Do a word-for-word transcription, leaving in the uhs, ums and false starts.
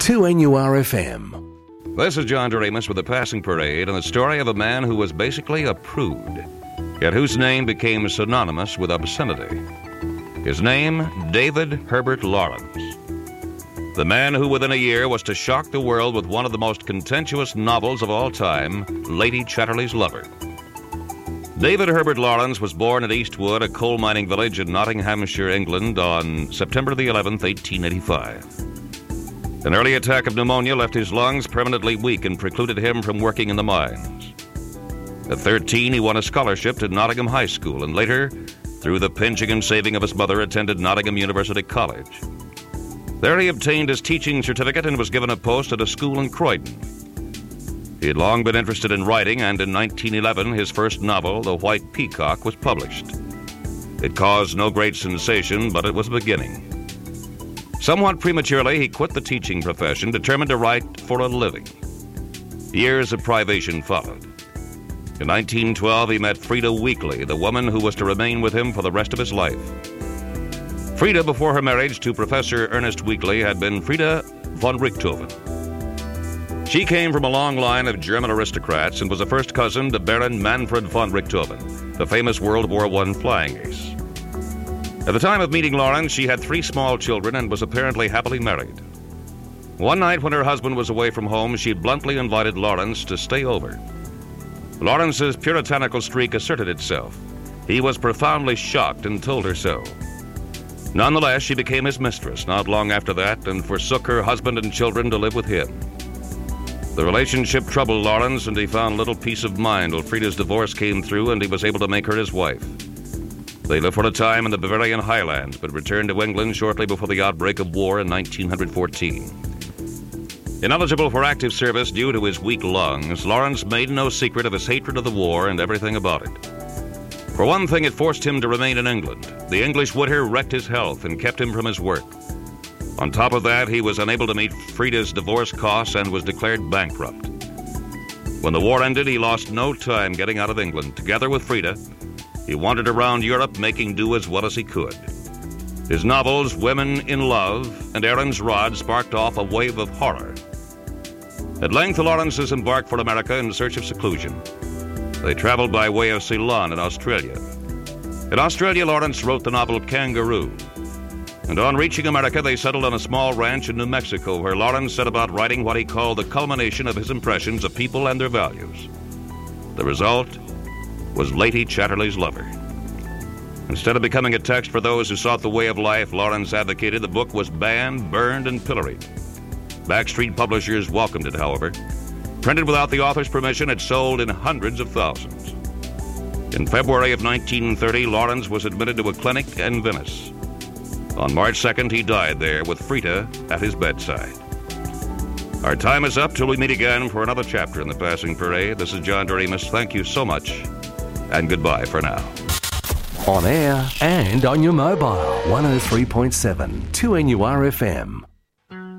two N U R F M. This is John Doremus with The Passing Parade and the story of a man who was basically a prude, yet whose name became synonymous with obscenity. His name, David Herbert Lawrence. The man who within a year was to shock the world with one of the most contentious novels of all time, Lady Chatterley's Lover. David Herbert Lawrence was born at Eastwood, a coal mining village in Nottinghamshire, England, on September the eleventh, eighteen eighty-five. An early attack of pneumonia left his lungs permanently weak and precluded him from working in the mines. At thirteen, he won a scholarship to Nottingham High School and later, through the pinching and saving of his mother, attended Nottingham University College. There he obtained his teaching certificate and was given a post at a school in Croydon. He had long been interested in writing, and in nineteen eleven, his first novel, The White Peacock, was published. It caused no great sensation, but it was a beginning. Somewhat prematurely, he quit the teaching profession, determined to write for a living. Years of privation followed. In nineteen twelve, he met Frida Weekly, the woman who was to remain with him for the rest of his life. Frida, before her marriage to Professor Ernest Weekly, had been Frida von Richthofen. She came from a long line of German aristocrats and was a first cousin to Baron Manfred von Richthofen, the famous World War One flying ace. At the time of meeting Lawrence, she had three small children and was apparently happily married. One night when her husband was away from home, she bluntly invited Lawrence to stay over. Lawrence's puritanical streak asserted itself. He was profoundly shocked and told her so. Nonetheless, she became his mistress not long after that and forsook her husband and children to live with him. The relationship troubled Lawrence, and he found little peace of mind till Frida's divorce came through and he was able to make her his wife. They lived for a time in the Bavarian Highlands, but returned to England shortly before the outbreak of war in nineteen fourteen. Ineligible for active service due to his weak lungs, Lawrence made no secret of his hatred of the war and everything about it. For one thing, it forced him to remain in England. The English winter wrecked his health and kept him from his work. On top of that, he was unable to meet Frida's divorce costs and was declared bankrupt. When the war ended, he lost no time getting out of England. Together with Frida, he wandered around Europe, making do as well as he could. His novels, Women in Love and Aaron's Rod, sparked off a wave of horror. At length, the Lawrences embarked for America in search of seclusion. They traveled by way of Ceylon in Australia. In Australia, Lawrence wrote the novel Kangaroo. And on reaching America, they settled on a small ranch in New Mexico, where Lawrence set about writing what he called the culmination of his impressions of people and their values. The result was Lady Chatterley's Lover. Instead of becoming a text for those who sought the way of life Lawrence advocated, the book was banned, burned, and pilloried. Backstreet publishers welcomed it, however. Printed without the author's permission, it sold in hundreds of thousands. In February of nineteen thirty, Lawrence was admitted to a clinic in Venice. On March second, he died there with Frida at his bedside. Our time is up till we meet again for another chapter in The Passing Parade. This is John Doremus. Thank you so much, and goodbye for now. On air and on your mobile, one oh three point seven, two N U R F M.